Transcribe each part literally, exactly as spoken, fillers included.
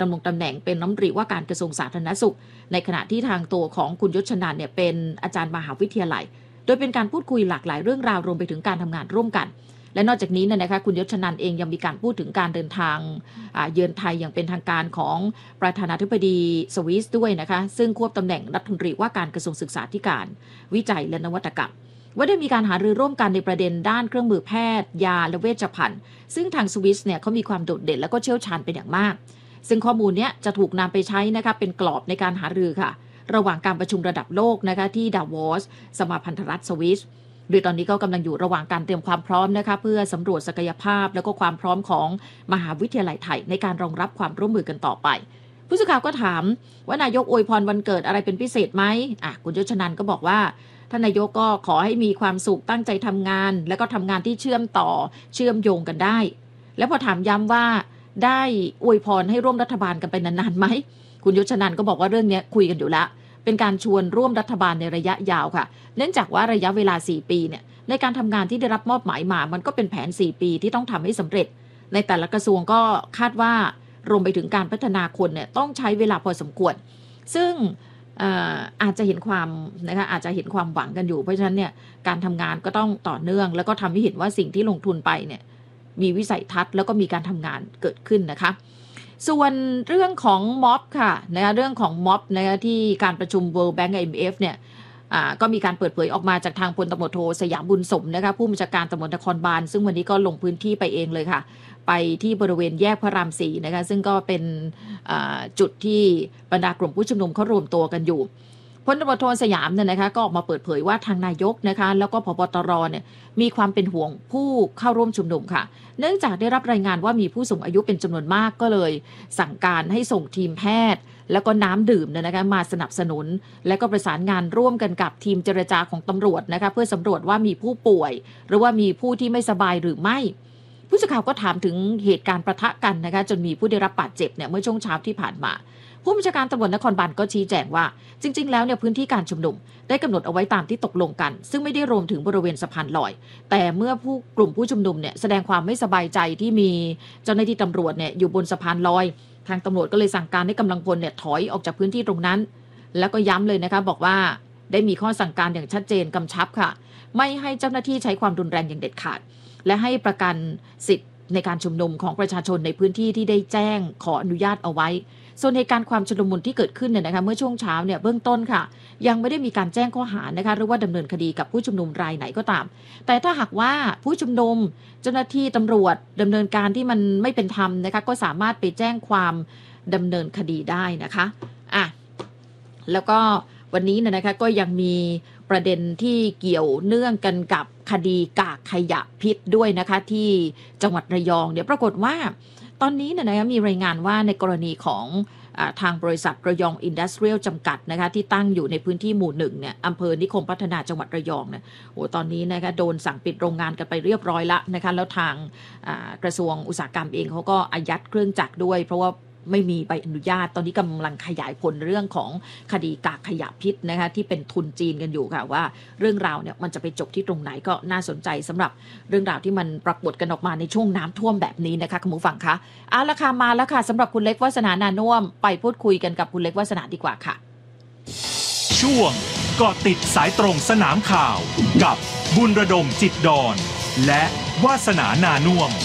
ดำรงตำแหน่งเป็นรัฐมนตรีว่าการกระทรวงสาธารณสุขในขณะที่ทางตัวของคุณยศชนันท์เนี่ยเป็นอาจารย์มหาวิทยาลัยโดยเป็นการพูดคุยหลากหลายเรื่องราวรวมไปถึงการทำงานร่วมกันและนอกจากนี้เนี่ยนะคะคุณยศชนันท์เองยังมีการพูดถึงการเดินทางเยือนไทยอย่างเป็นทางการของประธานาธิบดีสวิสด้วยนะคะซึ่งควบตำแหน่งรัฐมนตรีว่าการกระทรวงศึกษาธิการวิจัยและนวัตกรรมว่าได้มีการหารือร่วมกันในประเด็นด้านเครื่องมือแพทย์ยาและเวชภัณฑ์ซึ่งทางสวิสเนี่ยเขามีความโดดเด่นและก็เชี่ยวชาญเป็นอย่างมากซึ่งข้อมูลนี้จะถูกนำไปใช้นะคะเป็นกรอบในการหารือค่ะระหว่างการประชุมระดับโลกนะคะที่ดาวอสสมาพันธรัฐสวิสโดยตอนนี้ก็กำลังอยู่ระหว่างการเตรียมความพร้อมนะคะเพื่อสำรวจศักยภาพและก็ความพร้อมของมหาวิทยาลัยไทยในการรองรับความร่วมมือกันต่อไปผู้สื่อข่าวก็ถามว่านายกอวยพรวันเกิดอะไรเป็นพิเศษไหมอ่ะคุณยศชนันท์ก็บอกว่าท่านนายกก็ขอให้มีความสุขตั้งใจทำงานแล้วก็ทำงานที่เชื่อมต่อเชื่อมโยงกันได้แล้วพอถามย้ำว่าได้อวยพรให้ร่วมรัฐบาลกันไปนานๆไหมคุณยศชนันท์ก็บอกว่าเรื่องนี้คุยกันอยู่แล้วเป็นการชวนร่วมรัฐบาลในระยะยาวค่ะเนื่องจากว่าระยะเวลาสี่ปีเนี่ยในการทำงานที่ได้รับมอบหมายมามันก็เป็นแผนสี่ปีที่ต้องทำให้สำเร็จในแต่ละกระทรวงก็คาดว่ารวมไปถึงการพัฒนาคนเนี่ยต้องใช้เวลาพอสมควรซึ่งอาจจะเห็นความนะคะอาจจะเห็นความหวังกันอยู่เพราะฉะนั้นเนี่ยการทำงานก็ต้องต่อเนื่องแล้วก็ทำให้เห็นว่าสิ่งที่ลงทุนไปเนี่ยมีวิสัยทัศน์แล้วก็มีการทำงานเกิดขึ้นนะคะส่วนเรื่องของม็อบค่ะนะคะเรื่องของม็อบนะคะที่การประชุม World Bank ไอ เอ็ม เอฟ เนี่ยก็มีการเปิดเผยออกมาจากทางพลตำรวจโทสยามบุญสมนะคะผู้บัญชาการตำรวจนครบาลซึ่งวันนี้ก็ลงพื้นที่ไปเองเลยค่ะไปที่บริเวณแยกพระรามสี่นะคะซึ่งก็เป็นจุดที่บรรดากลุ่มผู้ชุมนุมเขารวมตัวกันอยู่พลตำรวจโทสยามเนี่ยนะคะก็ออกมาเปิดเผยว่าทางนายกนะคะแล้วก็ผบ.ตร.เนี่ยมีความเป็นห่วงผู้เข้าร่วมชุมนุมค่ะเนื่องจากได้รับรายงานว่ามีผู้สูงอายุเป็นจำนวนมากก็เลยสั่งการให้ส่งทีมแพทย์แล้วก็น้ำดื่มเนี่ยนะคะมาสนับสนุนและก็ประสานงานร่วมกันกับทีมเจรจาของตำรวจนะคะเพื่อสำรวจว่ามีผู้ป่วยหรือว่ามีผู้ที่ไม่สบายหรือไม่ผู้สื่อข่าวก็ถามถึงเหตุการณ์ประทะกันนะคะจนมีผู้ได้รับบาดเจ็บเนี่ยเมื่อช่วงเช้าที่ผ่านมาผู้บัญชาการตำรวจนครบาลก็ชี้แจงว่าจริงๆแล้วเนี่ยพื้นที่การชุมนุมได้กำหนดเอาไว้ตามที่ตกลงกันซึ่งไม่ได้รวมถึงบริเวณสะพานลอยแต่เมื่อผู้กลุ่มผู้ชุมนุมเนี่ยแสดงความไม่สบายใจที่มีเจ้าหน้าที่ตำรวจเนี่ยอยู่บนสะพานลอยทางตำรวจก็เลยสั่งการให้กำลังพลเนี่ยถอยออกจากพื้นที่ตรงนั้นแล้วก็ย้ำเลยนะคะบอกว่าได้มีข้อสั่งการอย่างชัดเจนกำชับค่ะไม่ให้เจ้าหน้าที่ใช้ความรุนแรงอย่างเด็ดขาดและให้ประกันสิทธิในการชุมนุมของประชาชนในพื้นที่ที่ได้แจ้งขออนุญาตเอาไว้ส่วนเหตุการณ์ความชุลมุนที่เกิดขึ้นเนี่ยนะคะเมื่อช่วงเช้าเนี่ยเบื้องต้นค่ะยังไม่ได้มีการแจ้งข้อหานะคะหรือว่าดำเนินคดีกับผู้ชุมนุมรายไหนก็ตามแต่ถ้าหากว่าผู้ชุมนุมเจ้าหน้าที่ตำรวจดำเนินการที่มันไม่เป็นธรรมนะคะก็สามารถไปแจ้งความดำเนินคดีได้นะคะอ่ะแล้วก็วันนี้เนี่ยนะคะก็ยังมีประเด็นที่เกี่ยวเนื่องกันกับคดีกากขยะพิษด้วยนะคะที่จังหวัดระยองเนี่ยปรากฏว่าตอนนี้เนี่ยนะคะมีรายงานว่าในกรณีของทางบริษัทระยองอินดัสเทรียลจำกัดนะคะที่ตั้งอยู่ในพื้นที่หมู่หนึ่งเนี่ยอำเภอนิคมพัฒนาจังหวัดระยองเนี่ยโอ้ตอนนี้นะคะโดนสั่งปิดโรงงานกันไปเรียบร้อยละนะคะแล้วทางกระทรวงอุตสาหกรรมเองเขาก็อายัดเครื่องจักรด้วยเพราะว่าไม่มีใบอนุญาตตอนนี้กำลังขยายผลเรื่องของคดีกากขยะพิษนะคะที่เป็นทุนจีนกันอยู่ค่ะว่าเรื่องราวเนี่ยมันจะไปจบที่ตรงไหนก็น่าสนใจสำหรับเรื่องราวที่มันปรากฏกันออกมาในช่วงน้ำท่วมแบบนี้นะคะคุณผู้ฟังคะเอาละค่ะมาแล้วค่ะสำหรับคุณเล็กวาสนานานุ่มไปพูดคุยกันกับคุณเล็กวาสนาดีกว่าค่ะช่วงเกาะติดสายตรงสนามข่าวกับบุญระดมจิตดอนและวาสนานานุ่ม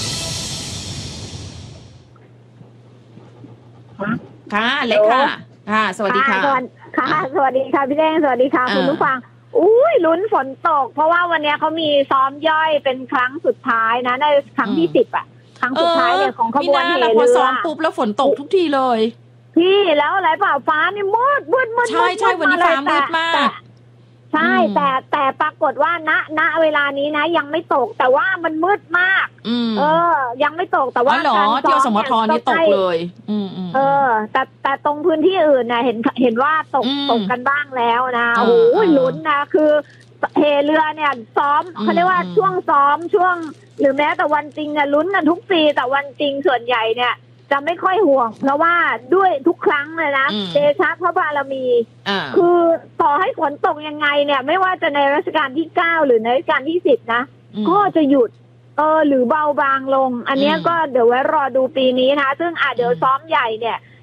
ค่ะเล็กค่ะค่ะสวัสดีค่ะค่ะสวัสดีค่ะพี่แดงสวัสดีค่ะคุณผู้ฟังอุ้ยลุ้นฝนตกเพราะว่าวันนี้เขามีซ้อมย่อยเป็นครั้งสุดท้ายนะในครั้งที่สิบอ่ะครั้งสุดท้ายเนี่ยของขบวนเหเรือพอซ้อมปุ๊บแล้วฝนตกทุกทีเลยพี่แล้วอะไรเปล่าฟ้านี่มืดมืดมืดใช่ใช่วันนี้ฟ้ามืดมากใช่แต่แต่ปรากฏว่าณณเวลานี้นะยังไม่ตกแต่ว่ามันมืดมากเออยังไม่ตกแต่ว่าการซ้อมที่สมทนี่ตกเลยเออแต่แต่ตรงพื้นที่อื่นนะเห็นเห็นว่าตกตกกันบ้างแล้วนะโอ้โหลุ้นนะคือเฮเรือเนี่ยซ้อมเขาเรียกว่าช่วงซ้อมช่วงหรือแม้แต่วันจริงเนี่ยลุ้นกันทุกปีแต่วันจริงส่วนใหญ่เนี่ยจะไม่ค่อยห่วงเพราะว่าด้วยทุกครั้งเลยนะเดชะพระบารมีคือต่อให้ฝนตกยังไงเนี่ยไม่ว่าจะในรัชกาลที่เก้าหรือในรัชกาลที่สิบนะก็จะหยุดเออหรือเบาบางลงอันนี้ก็เดี๋ยวไว้รอดูปีนี้นะซึ่งอาจเดี๋ยวซ้อมใหญ่เนี่ย